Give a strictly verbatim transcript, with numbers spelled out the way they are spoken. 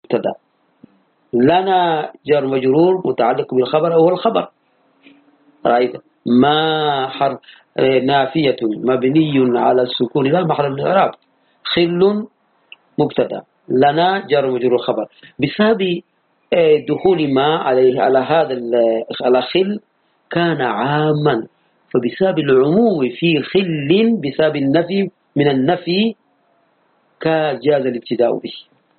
مبتدا، لنا جار مجرور متعلق بالخبر أو الخبر. رأيت ما حرف نافية مبني على السكون لا محل من الإعراب. خل مبتدا، لنا جار مجرور خبر. بسبب دخول ما عليه على هذا على خل كان عاما، فبسبب العموم في خل بسبب النفي من النفي كجاز الابتداء به.